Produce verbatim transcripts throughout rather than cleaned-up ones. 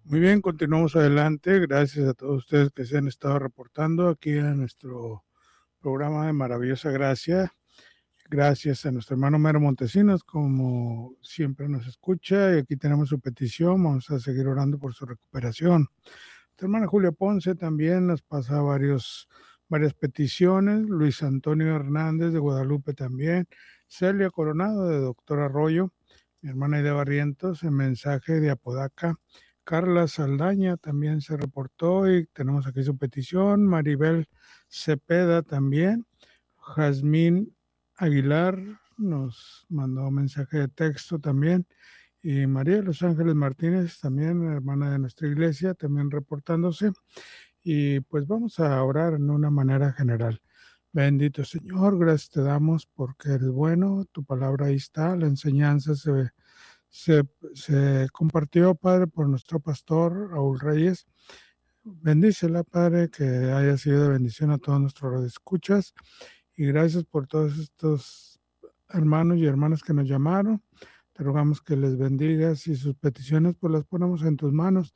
Muy bien, continuamos adelante. Gracias a todos ustedes que se han estado reportando aquí en nuestro programa de Maravillosa Gracia. Gracias a nuestro hermano Mero Montesinos, como siempre nos escucha, y aquí tenemos su petición. Vamos a seguir orando por su recuperación. Nuestra hermana Julia Ponce también nos pasa varios, varias peticiones. Luis Antonio Hernández de Guadalupe también. Celia Coronado de Doctor Arroyo. Mi hermana Ida Barrientos en mensaje de Apodaca. Carla Saldaña también se reportó y tenemos aquí su petición. Maribel Cepeda también. Jazmín Aguilar nos mandó un mensaje de texto también. Y María de los Ángeles Martínez, también hermana de nuestra iglesia, también reportándose. Y pues vamos a orar en una manera general. Bendito Señor, gracias te damos porque eres bueno, tu palabra ahí está, la enseñanza se, se, se compartió, Padre, por nuestro pastor Raúl Reyes. Bendícela, Padre, que haya sido de bendición a todos nuestros radioescuchas. Y gracias por todos estos hermanos y hermanas que nos llamaron. Te rogamos que les bendigas y sus peticiones pues las ponemos en tus manos.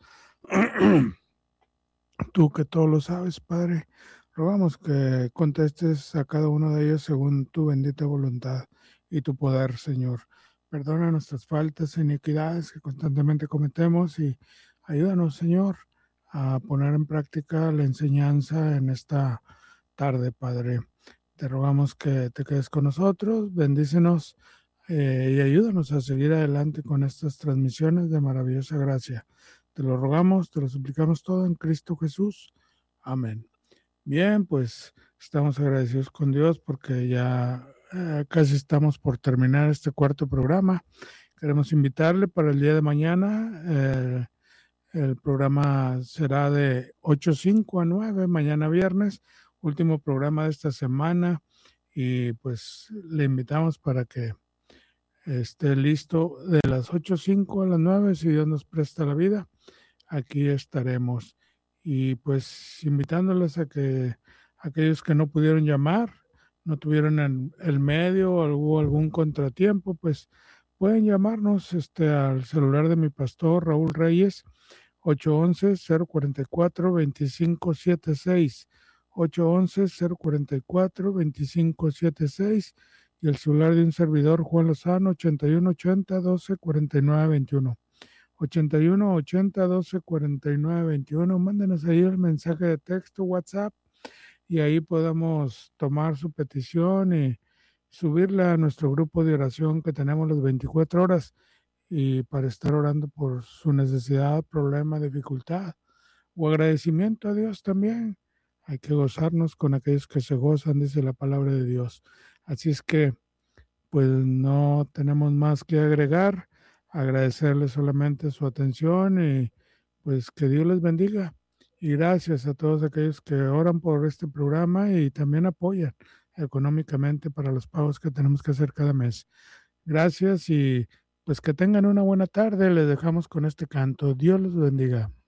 Tú que todo lo sabes, Padre, rogamos que contestes a cada uno de ellos según tu bendita voluntad y tu poder, Señor. Perdona nuestras faltas e iniquidades que constantemente cometemos y ayúdanos, Señor, a poner en práctica la enseñanza en esta tarde, Padre. Te rogamos que te quedes con nosotros, bendícenos eh, y ayúdanos a seguir adelante con estas transmisiones de maravillosa gracia. Te lo rogamos, te lo suplicamos todo en Cristo Jesús. Amén. Bien, pues estamos agradecidos con Dios porque ya eh, casi estamos por terminar este cuarto programa. Queremos invitarle para el día de mañana. Eh, el programa será de ocho cinco a nueve, mañana viernes, último programa de esta semana. Y pues le invitamos para que esté listo de las ocho cinco a las nueve, si Dios nos presta la vida. Aquí estaremos. Y pues invitándoles a que aquellos que no pudieron llamar, no tuvieron el, el medio o hubo algún contratiempo, pues pueden llamarnos este, al celular de mi pastor Raúl Reyes, ocho once, cero cuarenta y cuatro, veinticinco setenta y seis, ocho once, cero cuarenta y cuatro, veinticinco setenta y seis, y el celular de un servidor Juan Lozano, ochenta y uno ochenta, doce cuarenta y nueve veintiuno. ochenta y uno ochenta, doce cuarenta y nueve veintiuno. Mándenos ahí el mensaje de texto, WhatsApp, y ahí podamos tomar su petición y subirla a nuestro grupo de oración que tenemos las veinticuatro horas y para estar orando por su necesidad, problema, dificultad o agradecimiento a Dios también. Hay que gozarnos con aquellos que se gozan, dice la palabra de Dios. Así es que, pues no tenemos más que agregar. Agradecerles solamente su atención y pues que Dios les bendiga. Y gracias a todos aquellos que oran por este programa y también apoyan económicamente para los pagos que tenemos que hacer cada mes. Gracias y pues que tengan una buena tarde. Les dejamos con este canto. Dios los bendiga.